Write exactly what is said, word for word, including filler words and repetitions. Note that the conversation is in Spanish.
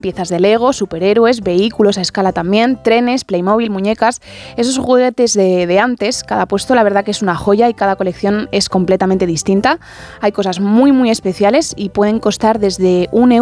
Piezas de Lego, superhéroes, vehículos a escala también, trenes, Playmobil, muñecas, esos juguetes de, de antes. Cada puesto la verdad que es una joya y cada colección es completamente distinta. Hay cosas muy muy especiales y pueden costar desde un euro